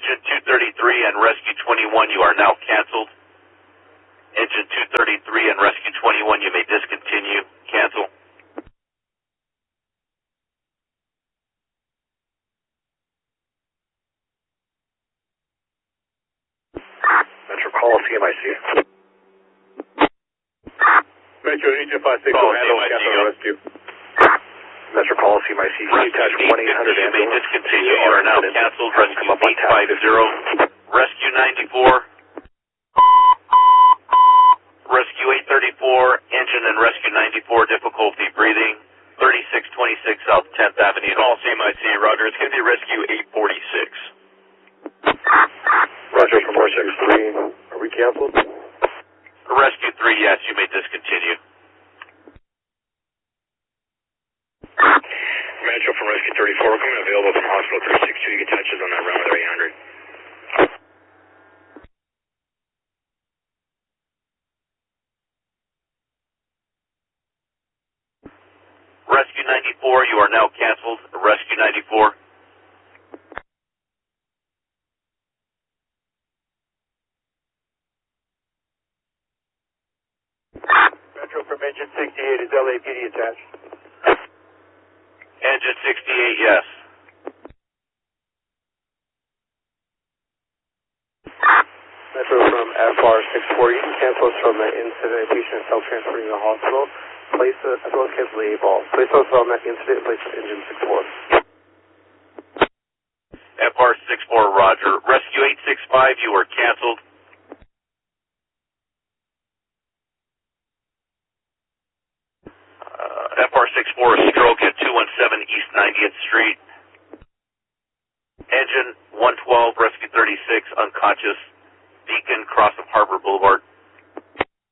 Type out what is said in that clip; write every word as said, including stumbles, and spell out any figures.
Engine two thirty-three and Rescue twenty-one, you are now canceled. Engine two thirty-three and Rescue twenty-one, you may discontinue. Cancel. Metro call C M I C. Metro Engine five six zero, handle cancel rescue. Metro call C M I C. Attach one eight hundred you may ambulance. discontinue. You are now canceled. Rescue eight five zero. Rescue ninety-four. Rescue eight thirty-four, engine and Rescue ninety-four, difficulty breathing. thirty-six twenty-six South tenth Avenue. Call C M I C, Roger. It's going to be Rescue eight forty-six. Roger, from four six three. Are we canceled? Rescue three, yes, you may discontinue. Metro from Rescue thirty-four, we're coming available from Hospital three six two. You get touches on that round with eight hundred. Rescue ninety-four, you are now canceled. Rescue ninety-four. Metro from Engine sixty-eight, is L A P D attached? Engine sixty-eight, yes. Metro from F R six four, you can cancel us from the incident patient self-transferring to the hospital. Place us, as well as cancel the eight ball. Place us on that incident, place engine six four. F R six four, roger. Rescue eight six five, you are canceled. Uh, F R six four, stroke at two one seven East ninetieth Street. Engine one twelve, Rescue thirty-six, unconscious. Beacon, cross of Harbor Boulevard.